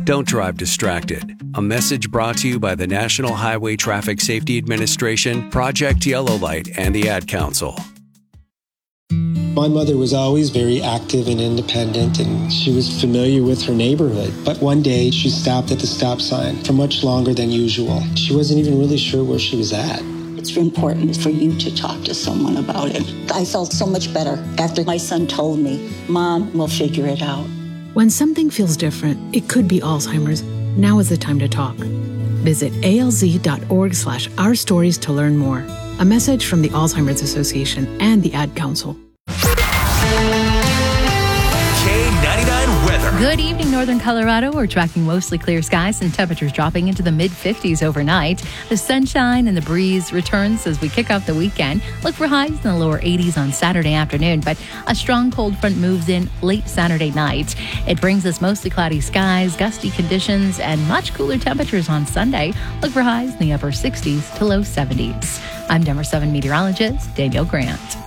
Don't drive distracted. A message brought to you by the National Highway Traffic Safety Administration, Project Yellow Light, and the Ad Council. My mother was always very active and independent, and she was familiar with her neighborhood. But one day, she stopped at the stop sign for much longer than usual. She wasn't even really sure where she was at. It's important for you to talk to someone about it. I felt so much better after my son told me, Mom, we'll figure it out. When something feels different, it could be Alzheimer's. Now is the time to talk. Visit alz.org/ourstories to learn more. A message from the Alzheimer's Association and the Ad Council. K99 weather. Good evening, Northern Colorado. We're tracking mostly clear skies and temperatures dropping into the mid-50s overnight. The sunshine and the breeze returns as we kick off the weekend. Look for highs in the lower 80s on Saturday afternoon, but a strong cold front moves in late Saturday night. It brings us mostly cloudy skies, gusty conditions, and much cooler temperatures on Sunday. Look for highs in the upper 60s to low 70s. I'm Denver 7 meteorologist Danielle Grant.